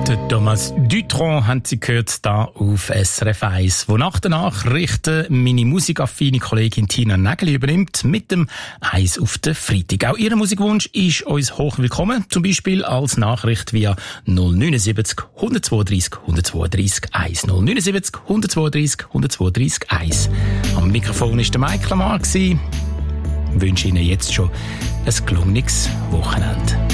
Der Thomas Dutronc haben Sie gehört, da auf SRF 1, wo nach der Nachrichten meine musikaffine Kollegin Tina Nägeli übernimmt mit dem «Eis auf den Freitag». Auch Ihr Musikwunsch ist uns hoch willkommen, zum Beispiel als Nachricht via 079 132 132 1. 079 132 132 1. Am Mikrofon war der Mike Lamar. Ich wünsche Ihnen jetzt schon ein gelungenes Wochenende.